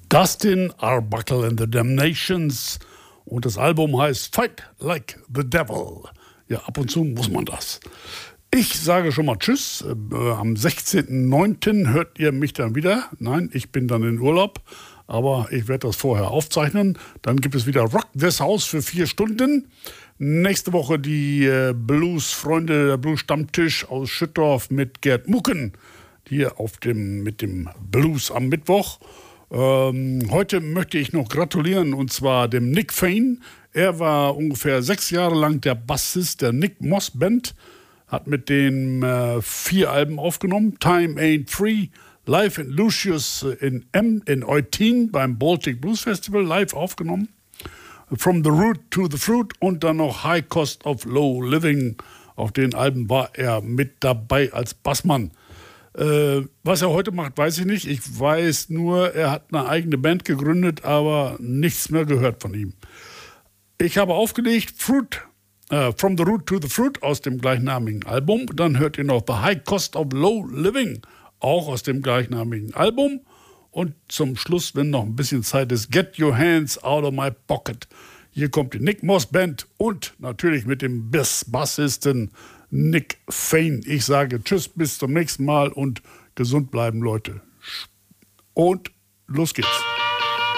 Dustin Arbuckle and the Damnations und das Album heißt Fight Like the Devil. Ja, ab und zu muss man das. Ich sage schon mal Tschüss. Am 16.09. hört ihr mich dann wieder. Nein, ich bin dann in Urlaub, aber ich werde das vorher aufzeichnen. Dann gibt es wieder Rock this House für 4 Stunden. Nächste Woche die Blues-Freunde, der Blues-Stammtisch aus Schüttorf mit Gerd Mucken. Hier mit dem Blues am Mittwoch. Heute möchte ich noch gratulieren, und zwar dem Nick Fane. Er war ungefähr 6 Jahre lang der Bassist der Nick Moss Band, hat mit denen 4 Alben aufgenommen. Time Ain't Free, live in Lucius in Eutin beim Baltic Blues Festival, live aufgenommen. From the Root to the Fruit und dann noch High Cost of Low Living. Auf den Alben war er mit dabei als Bassmann. Was er heute macht, weiß ich nicht. Ich weiß nur, er hat eine eigene Band gegründet, aber nichts mehr gehört von ihm. Ich habe aufgelegt From the Root to the Fruit aus dem gleichnamigen Album. Dann hört ihr noch The High Cost of Low Living, auch aus dem gleichnamigen Album. Und zum Schluss, wenn noch ein bisschen Zeit ist, Get Your Hands Out of My Pocket. Hier kommt die Nick Moss Band und natürlich mit dem Bassisten Nick Fane. Ich sage Tschüss, bis zum nächsten Mal und gesund bleiben, Leute. Und los geht's.